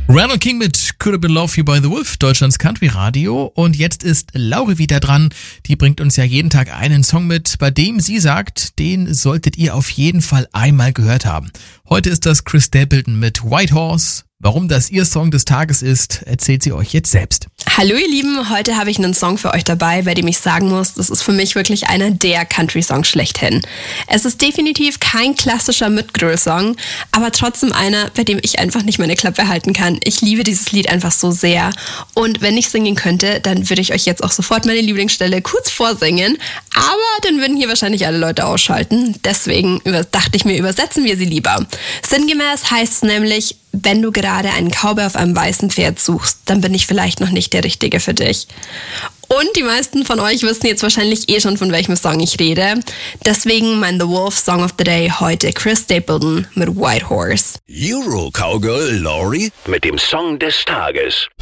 Randall King mit Could Have Been Love You by the Wolf, Deutschlands Country Radio. Und jetzt ist Lauri wieder dran. Die bringt uns ja jeden Tag einen Song mit, bei dem sie sagt, den solltet ihr auf jeden Fall einmal gehört haben. Heute ist das Chris Stapleton mit White Horse. Warum das ihr Song des Tages ist, erzählt sie euch jetzt selbst. Hallo ihr Lieben, heute habe ich einen Song für euch dabei, bei dem ich sagen muss, das ist für mich wirklich einer der Country-Songs schlechthin. Es ist definitiv kein klassischer Mitgröl-Song, aber trotzdem einer, bei dem ich einfach nicht meine Klappe halten kann. Ich liebe dieses Lied einfach so sehr und wenn ich singen könnte, dann würde ich euch jetzt auch sofort meine Lieblingsstelle kurz vorsingen, aber dann würden hier wahrscheinlich alle Leute ausschalten. Deswegen dachte ich mir, übersetzen wir sie lieber. Sinngemäß heißt es nämlich: Wenn du gerade einen Cowboy auf einem weißen Pferd suchst, dann bin ich vielleicht noch nicht der Richtige für dich. Und die meisten von euch wissen jetzt wahrscheinlich schon, von welchem Song ich rede. Deswegen mein The Wolf Song of the Day heute Chris Stapleton mit White Horse. Euro Cowgirl Lauri mit dem Song des Tages.